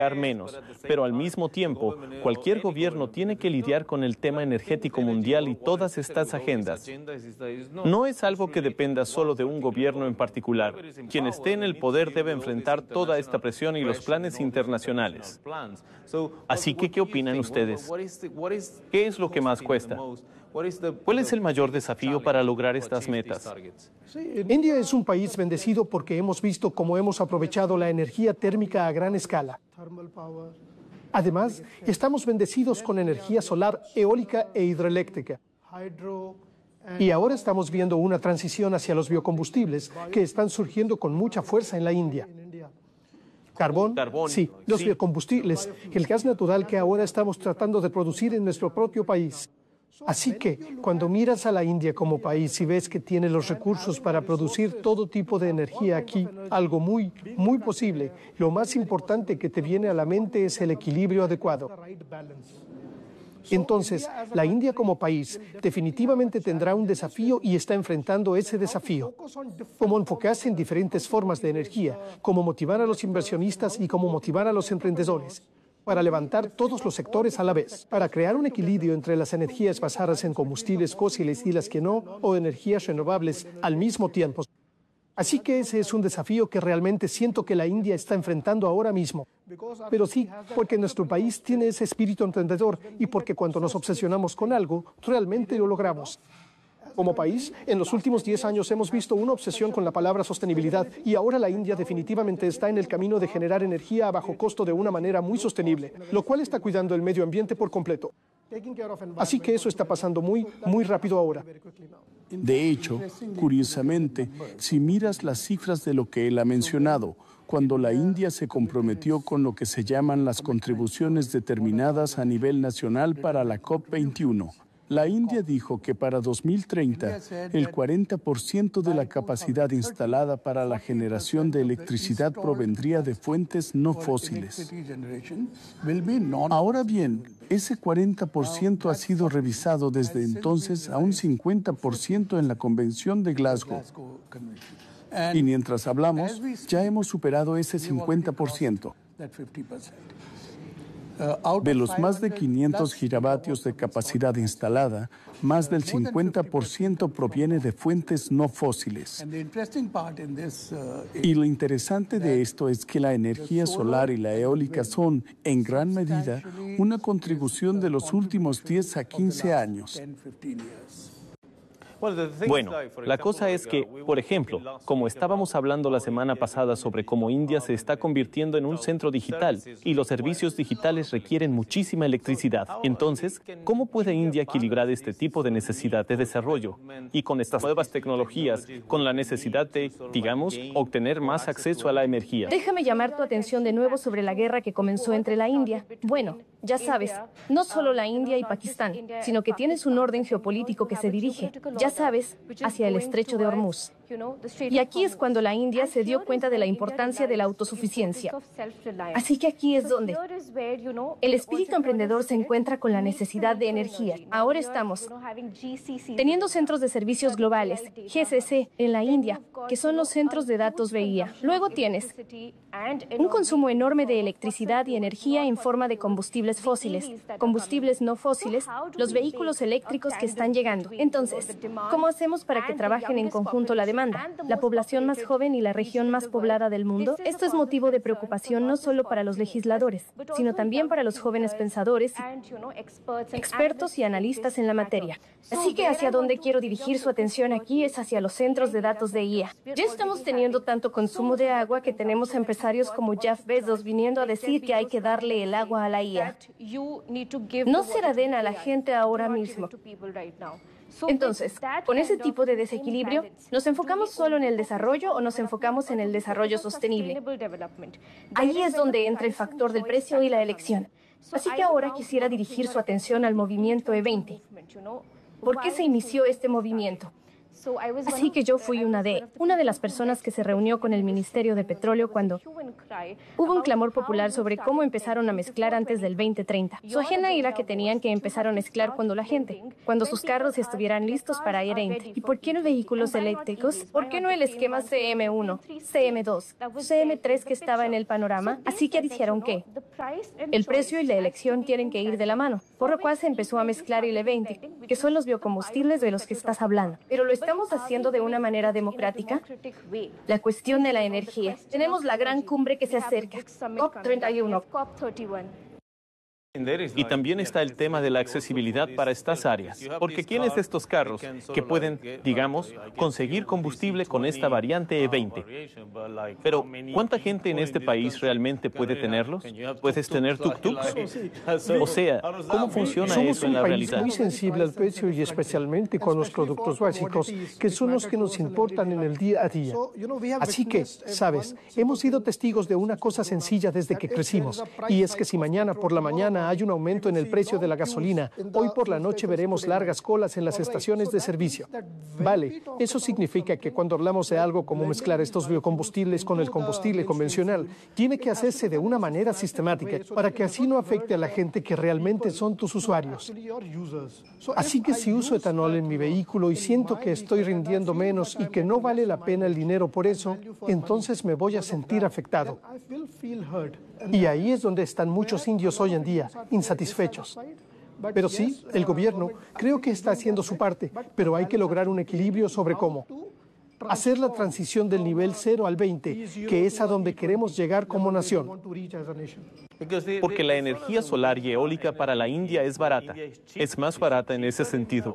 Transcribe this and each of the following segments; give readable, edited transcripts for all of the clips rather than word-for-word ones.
menos, pero al mismo tiempo, cualquier gobierno tiene que lidiar con el tema energético mundial y todas estas agendas. No es algo que dependa solo de un gobierno en particular. Quien esté en el poder debe enfrentar toda esta presión y los planes internacionales. Así que, ¿qué opinan ustedes? ¿Qué es lo que más cuesta? ¿Cuál es el mayor desafío para lograr estas metas? India es un país bendecido porque hemos visto cómo hemos aprovechado la energía térmica a gran escala. Además, estamos bendecidos con energía solar, eólica e hidroeléctrica. Y ahora estamos viendo una transición hacia los biocombustibles que están surgiendo con mucha fuerza en la India. Carbón, sí, los biocombustibles, el gas natural que ahora estamos tratando de producir en nuestro propio país. Así que, cuando miras a la India como país y ves que tiene los recursos para producir todo tipo de energía aquí, algo muy posible, lo más importante que te viene a la mente es el equilibrio adecuado. Entonces, la India como país definitivamente tendrá un desafío y está enfrentando ese desafío. Cómo enfocarse en diferentes formas de energía, cómo motivar a los inversionistas y cómo motivar a los emprendedores, para levantar todos los sectores a la vez, para crear un equilibrio entre las energías basadas en combustibles fósiles y las que no, o energías renovables al mismo tiempo. Así que ese es un desafío que realmente siento que la India está enfrentando ahora mismo. Pero sí, porque nuestro país tiene ese espíritu emprendedor y porque cuando nos obsesionamos con algo, realmente lo logramos. Como país, en los últimos 10 años hemos visto una obsesión con la palabra sostenibilidad y ahora la India definitivamente está en el camino de generar energía a bajo costo de una manera muy sostenible, lo cual está cuidando el medio ambiente por completo. Así que eso está pasando muy rápido ahora. De hecho, curiosamente, si miras las cifras de lo que él ha mencionado, cuando la India se comprometió con lo que se llaman las contribuciones determinadas a nivel nacional para la COP21, la India dijo que para 2030 el 40% de la capacidad instalada para la generación de electricidad provendría de fuentes no fósiles. Ahora bien, ese 40% ha sido revisado desde entonces a un 50% en la Convención de Glasgow. Y mientras hablamos, ya hemos superado ese 50%. De los más de 500 gigavatios de capacidad instalada, más del 50% proviene de fuentes no fósiles. Y lo interesante de esto es que la energía solar y la eólica son, en gran medida, una contribución de los últimos 10 a 15 años. Bueno, la cosa es que, por ejemplo, como estábamos hablando la semana pasada sobre cómo India se está convirtiendo en un centro digital y los servicios digitales requieren muchísima electricidad. Entonces, ¿cómo puede India equilibrar este tipo de necesidad de desarrollo? Y con estas nuevas tecnologías, con la necesidad de, digamos, obtener más acceso a la energía. Déjame llamar tu atención de nuevo sobre la guerra que comenzó entre la India. Bueno, ya sabes, no solo la India y Pakistán, sino que tienes un orden geopolítico que se dirige, ya sabes, hacia el estrecho de Hormuz. Y aquí es cuando la India se dio cuenta de la importancia de la autosuficiencia. Así que aquí es donde el espíritu emprendedor se encuentra con la necesidad de energía. Ahora estamos teniendo centros de servicios globales, GCC, en la India, que son los centros de datos BIA. Luego tienes un consumo enorme de electricidad y energía en forma de combustibles fósiles, combustibles no fósiles, los vehículos eléctricos que están llegando. Entonces, ¿cómo hacemos para que trabajen en conjunto la demanda? La población más joven y la región más poblada del mundo. Esto es motivo de preocupación no solo para los legisladores, sino también para los jóvenes pensadores, expertos y analistas en la materia. Así que hacia donde quiero dirigir su atención aquí es hacia los centros de datos de IA. Ya estamos teniendo tanto consumo de agua que tenemos empresarios como Jeff Bezos viniendo a decir que hay que darle el agua a la IA. No se la den a la gente ahora mismo. Entonces, con ese tipo de desequilibrio, ¿nos enfocamos solo en el desarrollo o nos enfocamos en el desarrollo sostenible? Ahí es donde entra el factor del precio y la elección. Así que ahora quisiera dirigir su atención al movimiento E20. ¿Por qué se inició este movimiento? Así que yo fui una de las personas que se reunió con el Ministerio de Petróleo cuando hubo un clamor popular sobre cómo empezaron a mezclar antes del 2030. Su agenda era que tenían que empezar a mezclar cuando sus carros estuvieran listos para E20. ¿Y por qué no vehículos eléctricos? ¿Por qué no el esquema CM1, CM2, CM3 que estaba en el panorama? Así que dijeron que el precio y la elección tienen que ir de la mano, por lo cual se empezó a mezclar el E20, que son los biocombustibles de los que estás hablando. Pero lo estamos haciendo de una manera democrática. La cuestión de la energía. Tenemos la gran cumbre que se acerca, COP31. Y también está el tema de la accesibilidad para estas áreas, porque ¿quiénes de estos carros que pueden, digamos, conseguir combustible con esta variante E20? Pero, ¿cuánta gente en este país realmente puede tenerlos? ¿Puedes tener tuk-tuks? O sea, ¿cómo funciona eso en la realidad? Somos un país muy sensible al precio y especialmente con los productos básicos, que son los que nos importan en el día a día. Así que, sabes, hemos sido testigos de una cosa sencilla desde que crecimos, y es que si mañana por la mañana hay un aumento en el precio de la gasolina, hoy por la noche veremos largas colas en las estaciones de servicio. Vale, eso significa que cuando hablamos de algo como mezclar estos biocombustibles con el combustible convencional, tiene que hacerse de una manera sistemática para que así no afecte a la gente que realmente son tus usuarios. Así que si uso etanol en mi vehículo y siento que estoy rindiendo menos y que no vale la pena el dinero por eso, entonces me voy a sentir afectado. Y ahí es donde están muchos indios hoy en día, insatisfechos. Pero sí, el gobierno creo que está haciendo su parte, pero hay que lograr un equilibrio sobre cómo hacer la transición del nivel 0 al 20, que es a donde queremos llegar como nación. Porque la energía solar y eólica para la India es barata. Es más barata en ese sentido.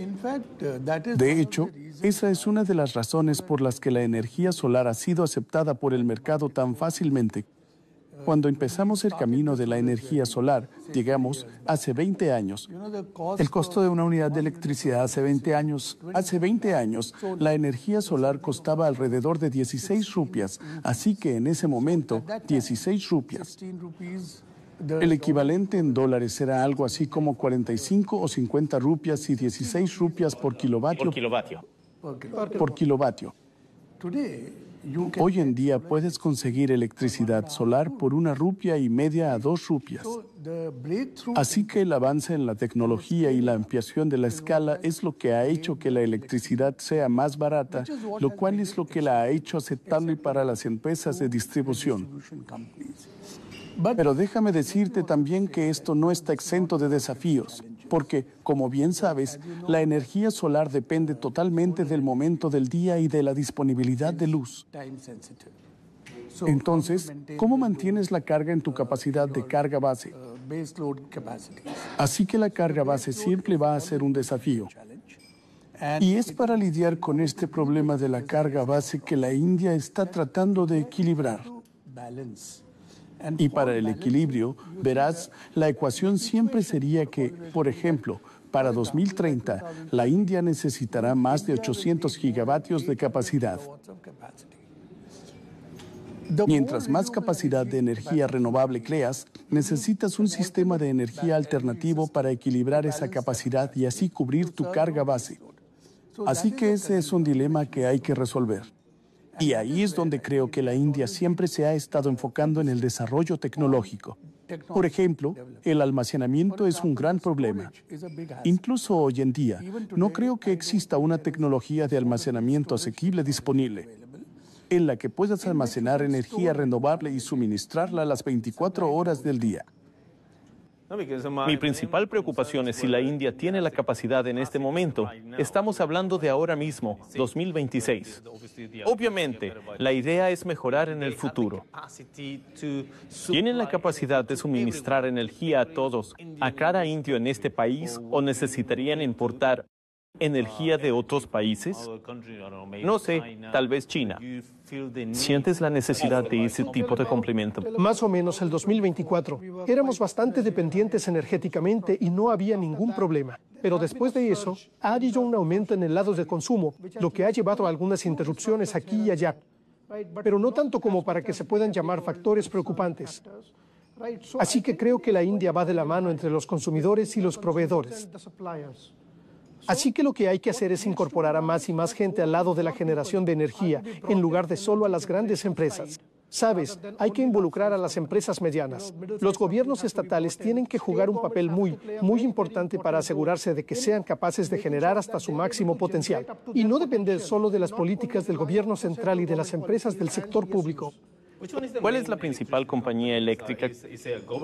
De hecho, esa es una de las razones por las que la energía solar ha sido aceptada por el mercado tan fácilmente. Cuando empezamos el camino de la energía solar, digamos, hace 20 años, el costo de una unidad de electricidad hace 20 años, la energía solar costaba alrededor de 16 rupias, así que en ese momento, 16 rupias. El equivalente en dólares era algo así como 45 o 50 rupias y 16 rupias por kilovatio. Por kilovatio. Hoy en día puedes conseguir electricidad solar por 1,5 rupias a 2 rupias. Así que el avance en la tecnología y la ampliación de la escala es lo que ha hecho que la electricidad sea más barata, lo cual es lo que la ha hecho aceptable para las empresas de distribución. Pero déjame decirte también que esto no está exento de desafíos, porque, como bien sabes, la energía solar depende totalmente del momento del día y de la disponibilidad de luz. Entonces, ¿cómo mantienes la carga en tu capacidad de carga base? Así que la carga base siempre va a ser un desafío. Y es para lidiar con este problema de la carga base que la India está tratando de equilibrar. Y para el equilibrio, verás, la ecuación siempre sería que, por ejemplo, para 2030, la India necesitará más de 800 gigavatios de capacidad. Mientras más capacidad de energía renovable creas, necesitas un sistema de energía alternativo para equilibrar esa capacidad y así cubrir tu carga base. Así que ese es un dilema que hay que resolver. Y ahí es donde creo que la India siempre se ha estado enfocando en el desarrollo tecnológico. Por ejemplo, el almacenamiento es un gran problema. Incluso hoy en día, no creo que exista una tecnología de almacenamiento asequible disponible, en la que puedas almacenar energía renovable y suministrarla las 24 horas del día. Mi principal preocupación es si la India tiene la capacidad en este momento. Estamos hablando de ahora mismo, 2026. Obviamente, la idea es mejorar en el futuro. ¿Tienen la capacidad de suministrar energía a todos, a cada indio en este país, o necesitarían importar energía de otros países? No sé, tal vez China. ¿Sientes la necesidad de ese tipo de complemento? Más o menos el 2024. Éramos bastante dependientes energéticamente y no había ningún problema. Pero después de eso, ha habido un aumento en el lado de consumo, lo que ha llevado a algunas interrupciones aquí y allá. Pero no tanto como para que se puedan llamar factores preocupantes. Así que creo que la India va de la mano entre los consumidores y los proveedores. Así que lo que hay que hacer es incorporar a más y más gente al lado de la generación de energía, en lugar de solo a las grandes empresas. Sabes, hay que involucrar a las empresas medianas. Los gobiernos estatales tienen que jugar un papel muy importante para asegurarse de que sean capaces de generar hasta su máximo potencial y no depender solo de las políticas del gobierno central y de las empresas del sector público. ¿Cuál es la principal compañía eléctrica